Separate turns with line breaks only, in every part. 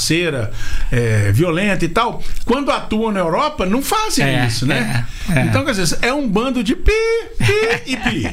arruaceira, violenta e tal, quando atuam na Europa, não fazem isso, né? Então, quer dizer, é um bando de pi e pi.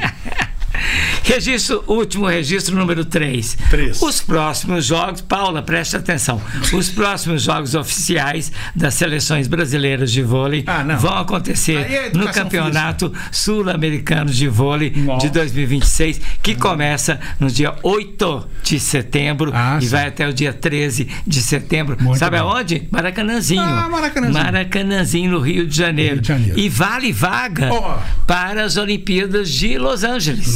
Último registro, número 3. Os próximos jogos, Paula, preste atenção, os próximos jogos oficiais das seleções brasileiras de vôlei vão acontecer no Campeonato Sul-Americano de Vôlei de 2026, que começa no dia 8 de setembro e vai até o dia 13 de setembro. Sabe aonde? Maracanãzinho. Maracanãzinho, no Rio de Janeiro. E vale vaga para as Olimpíadas de Los Angeles.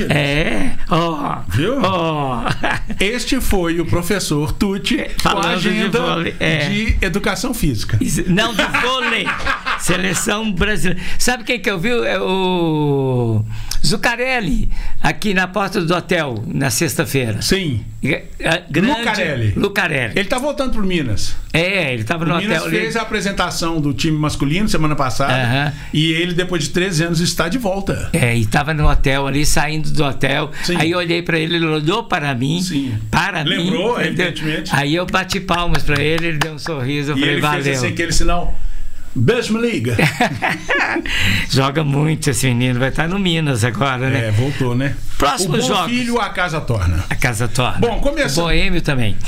Viu? Este foi o professor Tucci falando de educação física.
Não, de vôlei. Seleção brasileira. Sabe quem que eu vi? É o Zuccarelli, aqui na porta do hotel, na sexta-feira.
Sim. Lucarelli. Ele tá voltando pro Minas.
Ele tava no hotel.
Minas fez a apresentação do time masculino semana passada. E ele, depois de 13 anos, está de volta.
E tava no hotel ali, saindo do hotel. Sim. Aí eu olhei para ele olhou para mim.
Sim.
Lembrou,
evidentemente.
Aí eu bati palmas para ele deu um sorriso, eu falei,
ele
valeu.
Fez assim, aquele sinal. Beijo, me liga.
Joga muito esse menino, vai estar no Minas agora, né?
Voltou, né?
Próximo jogo.
O bom filho, a casa torna.
A casa torna.
Bom, começa.
O boêmio também.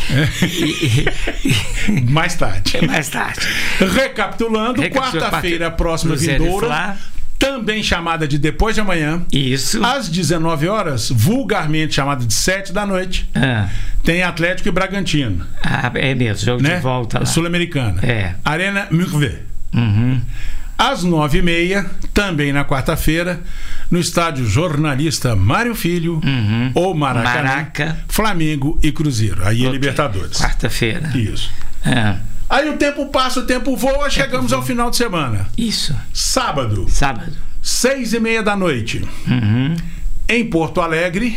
Mais tarde. Recapitulando, quarta-feira próxima vindoura, também chamada de depois de amanhã.
Isso.
Às 19 horas, vulgarmente chamada de 7 da noite, tem Atlético e Bragantino.
É mesmo, jogo de volta lá.
Sul-Americana. Arena Murvé. Às 9h30, também na quarta-feira, no estádio Jornalista Mário Filho, ou Maracanã, Flamengo e Cruzeiro. Aí é Libertadores.
Quarta-feira.
Isso. Aí o tempo passa, o tempo voa, chegamos ao final de semana.
Isso.
Sábado. 6h30 da noite. Em Porto Alegre.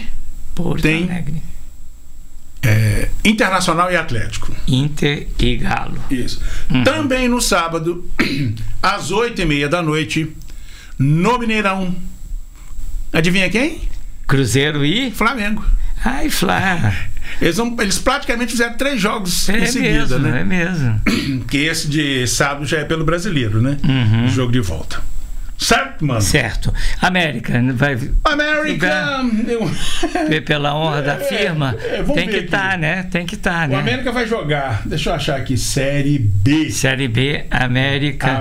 Internacional e Atlético.
Inter e Galo.
Isso. Também no sábado, às 8h30 da noite, no Adivinha quem?
Cruzeiro e
Flamengo.
Ai, Flá.
Eles praticamente fizeram 3 jogos em seguida, né?
É mesmo.
Que esse de sábado já é pelo Brasileiro, né? O jogo de volta. Certo, mano?
Certo. América vai.
América!
Pela honra da firma. Tem que estar, né? Tem que estar, né?
O América vai jogar. Deixa eu achar aqui. Série B.
Série B, América.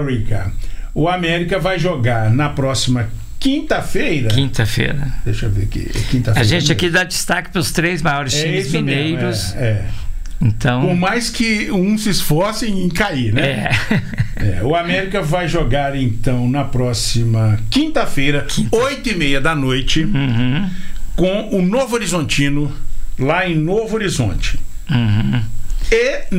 O América vai jogar na próxima quinta-feira. Deixa eu ver aqui. Quinta-feira.
A gente aqui dá destaque para os 3 maiores times mineiros. Então...
Por mais que um se esforce em cair, né? O América vai jogar, então, na próxima quinta-feira, 8h30 da noite, com o Novo Horizontino, lá em Novo Horizonte. E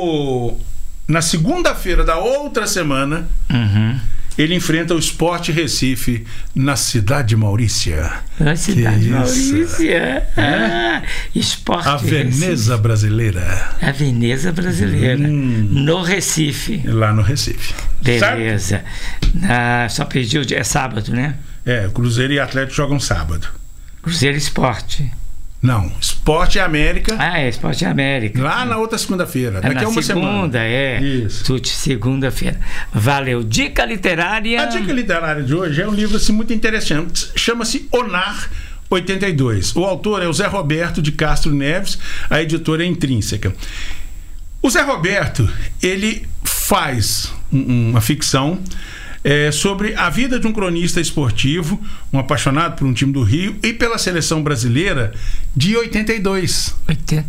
na segunda-feira da outra semana, ele enfrenta o Sport Recife na cidade de Maurícia.
Na cidade de Maurícia. Sport
A Veneza brasileira.
A Veneza brasileira. No Recife.
Lá no Recife.
Beleza. Só pediu, é sábado, né?
Cruzeiro e Atlético jogam sábado.
Cruzeiro e Sport.
Não, Sport e América.
Sport e América.
Lá na outra segunda-feira. Daqui a uma semana.
Isso. Tudo segunda-feira. Valeu. Dica literária.
A dica literária de hoje é um livro assim, muito interessante. Chama-se Onar 82. O autor é o Zé Roberto de Castro Neves, a editora é Intrínseca. O Zé Roberto, ele faz uma ficção sobre a vida de um cronista esportivo, um apaixonado por um time do Rio e pela seleção brasileira de 82.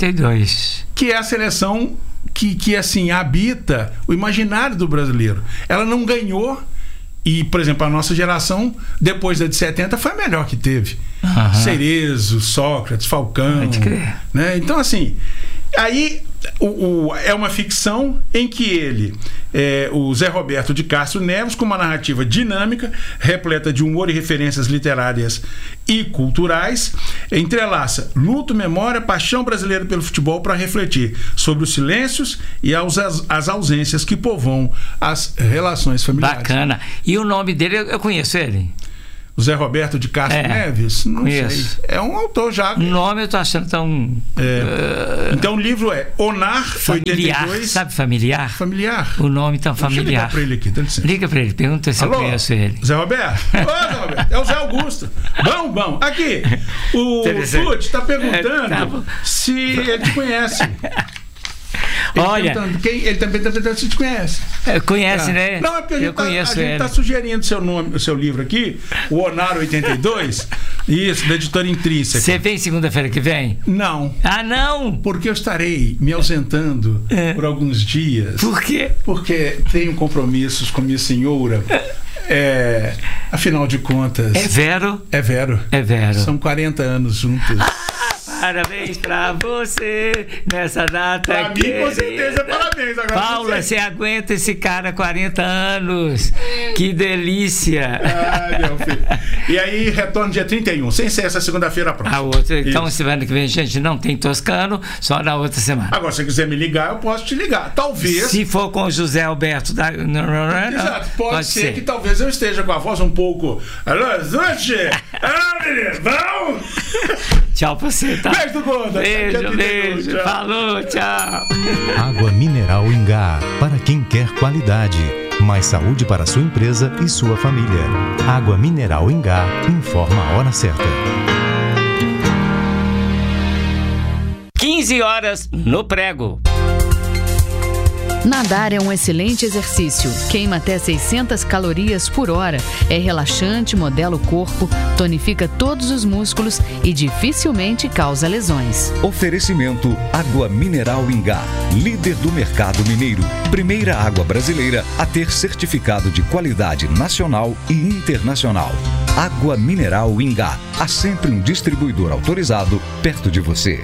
Que é a seleção que assim, habita o imaginário do brasileiro. Ela não ganhou e, por exemplo, a nossa geração, depois da de 70, foi a melhor que teve. Cerezo, Sócrates, Falcão. Né? Então, assim, aí é uma ficção em que ele, o Zé Roberto de Castro Neves, com uma narrativa dinâmica, repleta de humor e referências literárias e culturais, entrelaça luto, memória, paixão brasileira pelo futebol para refletir sobre os silêncios e as ausências que povoam as relações familiares.
Bacana. E o nome dele, eu conheço ele?
O Zé Roberto de Castro Neves? Não
conheço.
sei. É um autor já.
O nome eu tô achando tão...
Então o livro é Onar,
familiar,
82.
Sabe familiar?
Familiar.
O nome tão familiar.
Liga pra ele aqui,
Liga pra ele, pergunta se eu conheço ele.
Zé Roberto? Ô, Zé Roberto, é o Zé Augusto. Bom. Aqui, o Fute está perguntando se ele te conhece.
Olha,
ele também está perguntando se te conhece.
Conhece, né?
Não, é porque a gente está sugerindo o seu livro aqui, o Onar 82, isso, da editora Intrínseca.
Você vem segunda-feira que vem?
Não.
Ah, não?
Porque eu estarei me ausentando por alguns dias.
Por quê?
Porque tenho compromissos com minha senhora. Afinal de contas...
É Vero?
É Vero.
É Vero.
São 40 anos juntos.
Parabéns pra você nessa data.
Pra mim, com certeza, parabéns. Agora
Paula, você aguenta esse cara 40 anos. Que delícia.
Ai, meu filho. E aí, retorno dia 31, sem ser essa segunda-feira próxima.
A outra. Então, semana que vem, a gente não tem Toscano, só na outra semana.
Agora, se você quiser me ligar, eu posso te ligar. Talvez.
Se for com o José Alberto da.
Exato. Pode ser que talvez eu esteja com a voz um pouco. Alô, Zuchi! Vamos!
Tchau pra você, tá?
Beijo do Gordo.
Beijo. Tchau. Falou, tchau.
Água Mineral Ingá, para quem quer qualidade. Mais saúde para sua empresa e sua família. Água Mineral Ingá, informa a hora certa.
15 horas no prego.
Nadar é um excelente exercício. Queima até 600 calorias por hora. É relaxante, modela o corpo, tonifica todos os músculos e dificilmente causa lesões.
Oferecimento Água Mineral Ingá, líder do mercado mineiro. Primeira água brasileira a ter certificado de qualidade nacional e internacional. Água Mineral Ingá. Há sempre um distribuidor autorizado perto de você.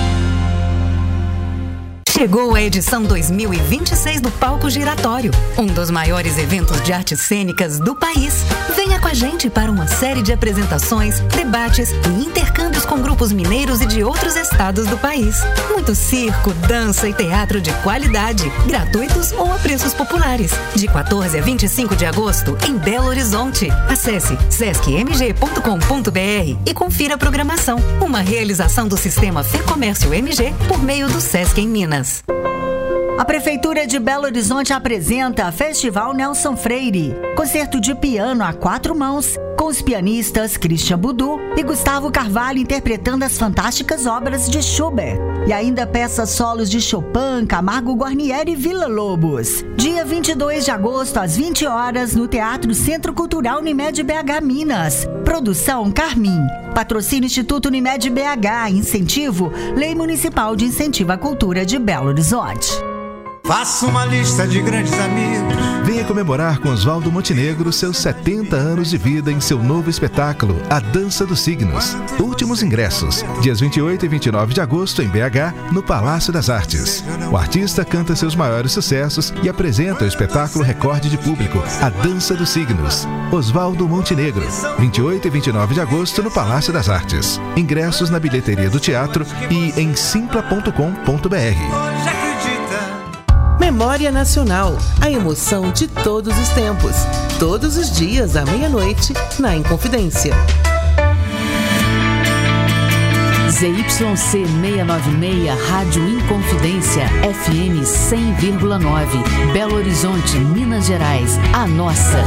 Chegou a edição 2026 do Palco Giratório, um dos maiores eventos de artes cênicas do país. Venha com a gente para uma série de apresentações, debates e intercâmbios com grupos mineiros e de outros estados do país. Muito circo, dança e teatro de qualidade, gratuitos ou a preços populares. De 14 a 25 de agosto, em Belo Horizonte. Acesse sescmg.com.br e confira a programação. Uma realização do Sistema Fecomércio MG por meio do Sesc em Minas.
A Prefeitura de Belo Horizonte apresenta Festival Nelson Freire, concerto de piano a 4 mãos, com os pianistas Christian Budu e Gustavo Carvalho interpretando as fantásticas obras de Schubert. E ainda peças solos de Chopin, Camargo Guarnieri e Villa-Lobos. Dia 22 de agosto, às 20 horas, no Teatro Centro Cultural Unimed BH Minas. Produção Carmim. Patrocínio Instituto Unimed BH. Incentivo Lei Municipal de Incentivo à Cultura de Belo Horizonte.
Faça uma lista de grandes amigos.
Venha comemorar com Oswaldo Montenegro seus 70 anos de vida em seu novo espetáculo, A Dança dos Signos. Últimos ingressos, dias 28 e 29 de agosto em BH, no Palácio das Artes. O artista canta seus maiores sucessos e apresenta o espetáculo recorde de público, A Dança dos Signos. Oswaldo Montenegro, 28 e 29 de agosto no Palácio das Artes. Ingressos na bilheteria do teatro e em simpla.com.br.
Memória Nacional, a emoção de todos os tempos. Todos os dias, à meia-noite, na Inconfidência.
ZYC 696, Rádio Inconfidência, FM 100,9. Belo Horizonte, Minas Gerais, a nossa.